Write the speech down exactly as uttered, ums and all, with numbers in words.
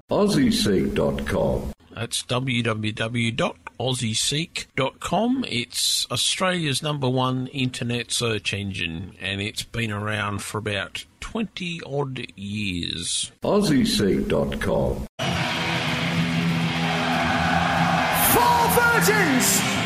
Aussie Seek dot com. That's w w w dot aussie seek dot com. It's Australia's number one internet search engine, and it's been around for about twenty odd years. Aussie Seek dot com. Four virgins!